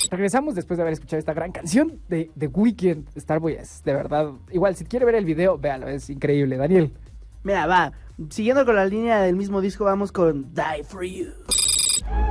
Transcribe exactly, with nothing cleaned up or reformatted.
Regresamos después de haber escuchado esta gran canción de The Weeknd. Starboy es, de verdad, igual, si quiere ver el video, véalo, es increíble. Daniel. Mira, va, siguiendo con la línea del mismo disco, vamos con Die For You.